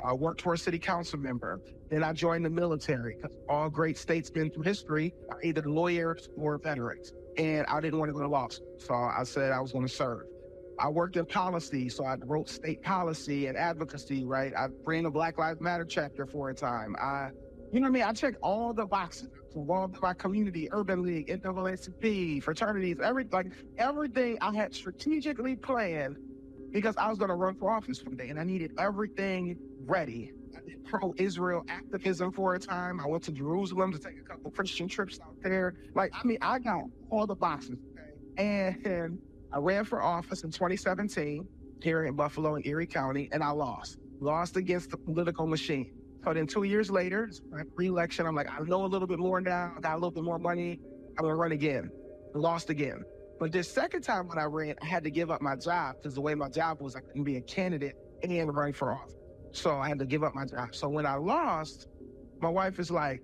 I worked for a city council member. Then I joined the military because all great statesmen through history are either lawyers or veterans. And I didn't want to go to law school. So I said I was going to serve. I worked in policy, so I wrote state policy and advocacy, right? I ran a Black Lives Matter chapter for a time. You know what I mean? I checked all the boxes involved in my community, Urban League, NAACP, fraternities, everything I had strategically planned because I was going to run for office one day and I needed everything ready. I did pro-Israel activism for a time. I went to Jerusalem to take a couple Christian trips out there. I got all the boxes. Okay? And I ran for office in 2017 here in Buffalo and Erie County, and I lost against the political machine. So then 2 years later, re-election, I'm like, I know a little bit more now, I got a little bit more money, I'm gonna run again. Lost again. But this second time when I ran, I had to give up my job because the way my job was, I couldn't be a candidate and run for office. So I had to give up my job. So when I lost, my wife is like,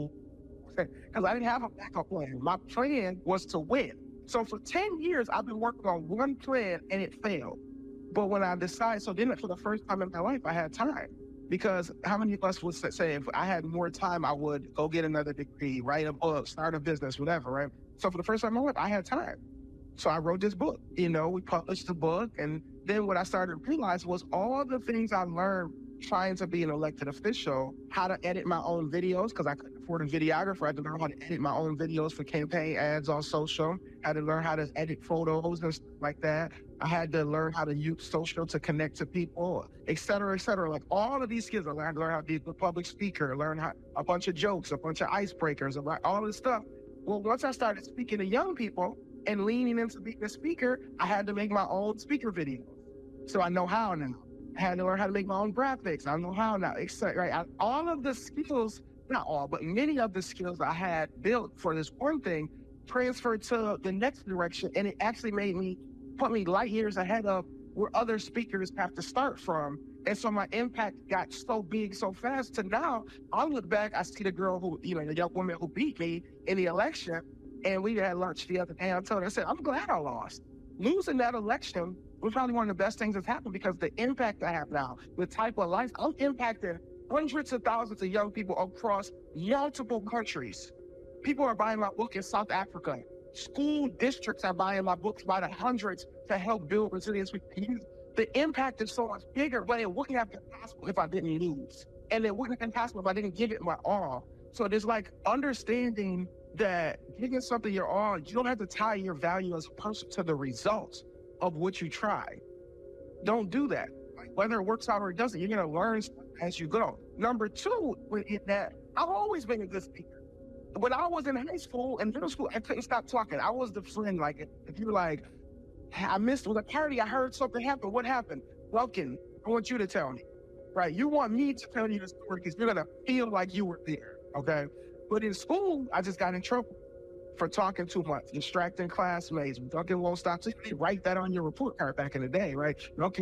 because I didn't have a backup plan. My plan was to win. So for 10 years, I've been working on one plan and it failed. But when I decided, so then for the first time in my life, I had time. Because how many of us would say if I had more time, I would go get another degree, write a book, start a business, whatever, right? So for the first time in my life, I had time. So I wrote this book, we published the book. And then what I started to realize was all the things I learned trying to be an elected official, how to edit my own videos, because I couldn't afford a videographer. I had to learn how to edit my own videos for campaign ads on social. I had to learn how to edit photos and stuff like that. I had to learn how to use social to connect to people, et cetera, et cetera. Like all of these skills, I learned to learn how to be a public speaker, learn how a bunch of jokes, a bunch of icebreakers, all this stuff. Well, once I started speaking to young people and leaning into being a speaker, I had to make my own speaker videos. So I know how now. I had to learn how to make my own graphics. I know how now, right? All of the skills, not all, but many of the skills I had built for this one thing transferred to the next direction. And it actually put me light years ahead of where other speakers have to start from. And so my impact got so big so fast to now, I look back, I see the girl who, the young woman who beat me in the election. And we had lunch the other day. I told her, I said, I'm glad I lost. Losing that election was probably one of the best things that's happened because the impact I have now, the type of life, I'm impacting hundreds of thousands of young people across multiple countries. People are buying my book in South Africa. School districts are buying my books by the hundreds to help build resilience with youth. The impact is so much bigger, but it wouldn't have been possible if I didn't lose. And it wouldn't have been possible if I didn't give it my all. So there's understanding that giving something your all, you don't have to tie your value as a person to the results of what you try. Don't do that. Whether it works out or it doesn't, you're going to learn as you go. Number two, that I've always been a good speaker. When I was in high school and middle school, I couldn't stop talking. I was the friend, if you were like, I missed with a party, I heard something happen. What happened? Welcome, I want you to tell me, right? You want me to tell you the story because you're going to feel like you were there, okay? But in school, I just got in trouble for talking too much, distracting classmates. Duncan won't stop. So you could write that on your report card back in the day, right?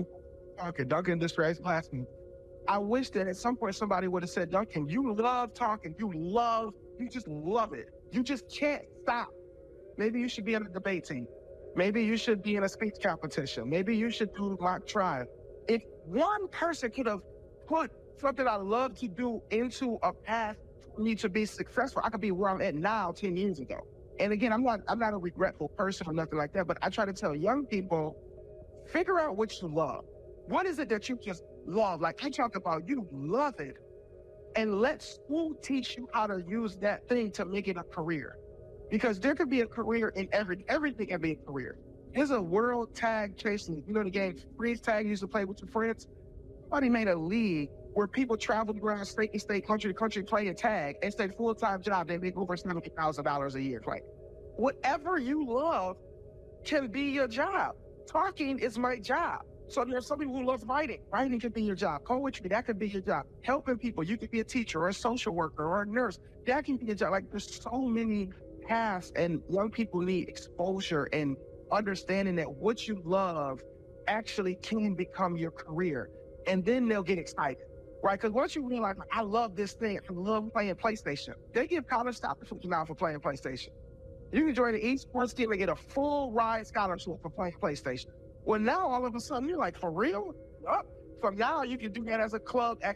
Duncan distracts classmates. I wish that at some point somebody would have said, Duncan, you love talking. You just love it. You just can't stop. Maybe you should be on a debate team. Maybe you should be in a speech competition. Maybe you should do mock trial. If one person could have put something I love to do into a path for me to be successful, I could be where I'm at now 10 years ago. And again, I'm not a regretful person or nothing like that, but I try to tell young people, figure out what you love. What is it that you just love? Like I talk about, you love it. And let school teach you how to use that thing to make it a career. Because there could be a career in everything can be a career. There's a world tag chasing, the game freeze tag you used to play with your friends? Somebody made a league where people traveled around state to state, country to country, playing tag. It's a full-time job. They make over $70,000 a year playing. Whatever you love can be your job. Talking is my job. So there's some people who love writing. Writing could be your job. Poetry, that could be your job. Helping people, you could be a teacher or a social worker or a nurse. That can be your job. There's so many paths, and young people need exposure and understanding that what you love actually can become your career. And then they'll get excited, right? Because once you realize, I love this thing, I love playing PlayStation. They give college scholarships now for playing PlayStation. You can join the esports team and get a full ride scholarship for playing PlayStation. Well, now all of a sudden you're like, for real? From now you can do that as a club